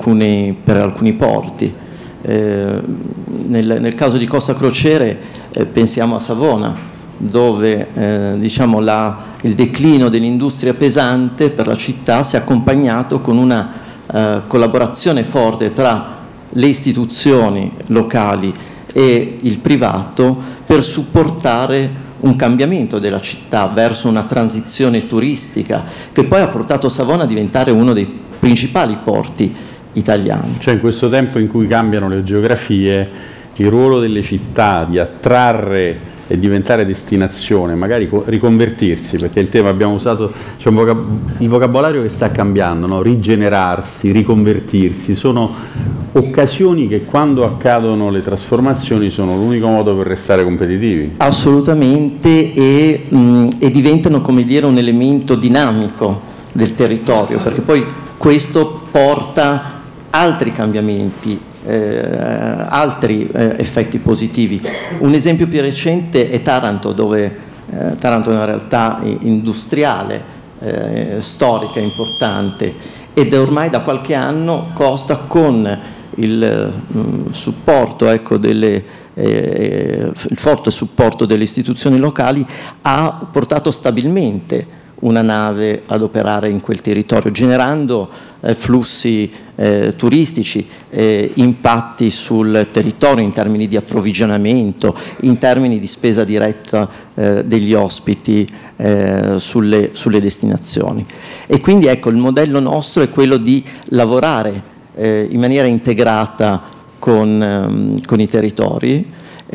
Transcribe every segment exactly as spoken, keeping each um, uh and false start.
alcuni, per alcuni porti. Eh, nel, nel caso di Costa Crociere eh, pensiamo a Savona, dove eh, diciamo la, il declino dell'industria pesante per la città si è accompagnato con una eh, collaborazione forte tra le istituzioni locali e il privato per supportare un cambiamento della città verso una transizione turistica che poi ha portato Savona a diventare uno dei principali porti italiani. Cioè, in questo tempo in cui cambiano le geografie, il ruolo delle città di attrarre e diventare destinazione, magari riconvertirsi, perché il tema abbiamo usato, c'è un vocab- il vocabolario che sta cambiando, no? Rigenerarsi, riconvertirsi, sono occasioni che quando accadono le trasformazioni sono l'unico modo per restare competitivi. Assolutamente, e, mh, e diventano, come dire, un elemento dinamico del territorio, perché poi questo porta altri cambiamenti, eh, altri eh, effetti positivi. Un esempio più recente è Taranto, dove eh, Taranto è una realtà industriale, eh, storica, importante, ed ormai da qualche anno Costa, con il mh, supporto, ecco, delle, eh, il forte supporto delle istituzioni locali, ha portato stabilmente una nave ad operare in quel territorio, generando eh, flussi eh, turistici, eh, impatti sul territorio in termini di approvvigionamento, in termini di spesa diretta eh, degli ospiti eh, sulle, sulle destinazioni. E quindi, ecco, il modello nostro è quello di lavorare eh, in maniera integrata con, ehm, con i territori.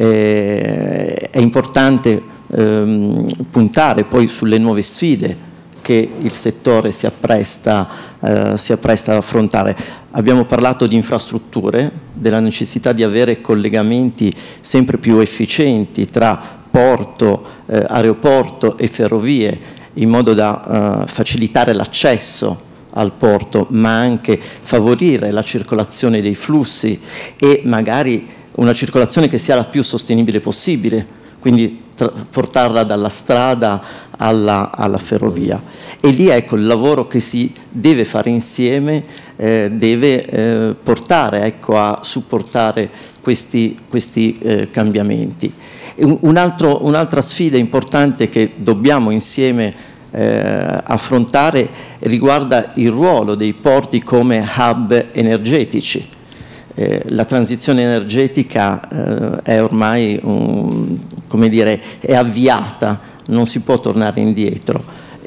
Eh, è importante Ehm, puntare poi sulle nuove sfide che il settore si appresta, eh, si appresta ad affrontare. Abbiamo parlato di infrastrutture, della necessità di avere collegamenti sempre più efficienti tra porto, eh, aeroporto e ferrovie, in modo da eh, facilitare l'accesso al porto, ma anche favorire la circolazione dei flussi e magari una circolazione che sia la più sostenibile possibile, quindi tra, portarla dalla strada alla, alla ferrovia. E lì, ecco, il lavoro che si deve fare insieme eh, deve eh, portare, ecco, a supportare questi, questi eh, cambiamenti. Un, un altro, un'altra sfida importante che dobbiamo insieme eh, affrontare riguarda il ruolo dei porti come hub energetici. Eh, la transizione energetica eh, è ormai, un, come dire, è avviata, non si può tornare indietro,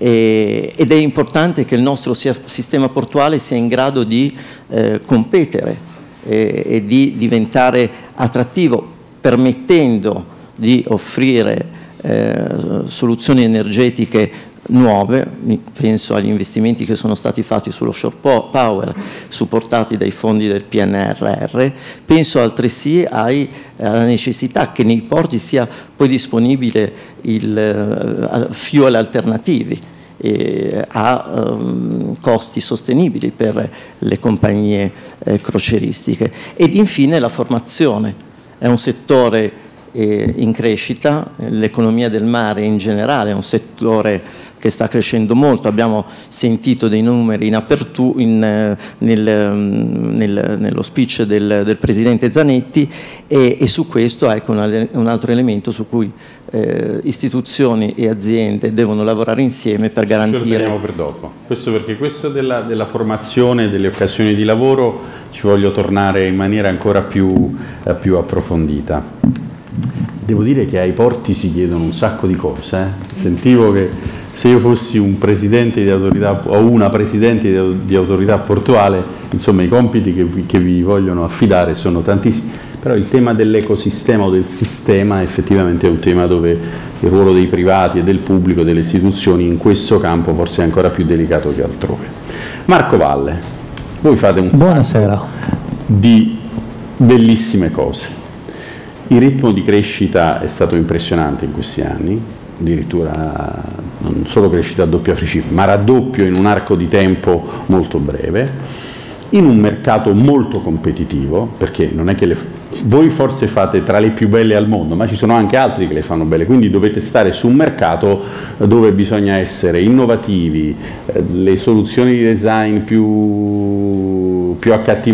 e, ed è importante che il nostro sia, sistema portuale sia in grado di eh, competere e, e di diventare attrattivo, permettendo di offrire eh, soluzioni energetiche nuove. Penso agli investimenti che sono stati fatti sullo shore power supportati dai fondi del P N R R, penso altresì ai, alla necessità che nei porti sia poi disponibile il uh, fuel alternativi e a um, costi sostenibili per le compagnie eh, crocieristiche. Ed infine la formazione è un settore eh, in crescita, l'economia del mare in generale è un settore che sta crescendo molto. Abbiamo sentito dei numeri in apertura in, nel, nel, nello speech del, del Presidente Zanetti, e, e su questo, ecco, un, un altro elemento su cui eh, istituzioni e aziende devono lavorare insieme per garantire. Questo lo teniamo per dopo. Questo perché questo della, della formazione, delle occasioni di lavoro, ci voglio tornare in maniera ancora più, eh, più approfondita. Devo dire che ai porti si chiedono un sacco di cose. Eh. Sentivo che se io fossi un presidente di autorità o una presidente di, di autorità portuale, insomma, i compiti che vi, che vi vogliono affidare sono tantissimi, però il tema dell'ecosistema o del sistema effettivamente è un tema dove il ruolo dei privati e del pubblico, delle istituzioni, in questo campo forse è ancora più delicato che altrove. Marco Valle, voi fate un Buonasera. di bellissime cose. Il ritmo di crescita è stato impressionante in questi anni, addirittura non solo crescita a doppia cifra, ma raddoppio in un arco di tempo molto breve, in un mercato molto competitivo, perché non è che le, voi forse fate tra le più belle al mondo, ma ci sono anche altri che le fanno belle, quindi dovete stare su un mercato dove bisogna essere innovativi, le soluzioni di design più, più accattivanti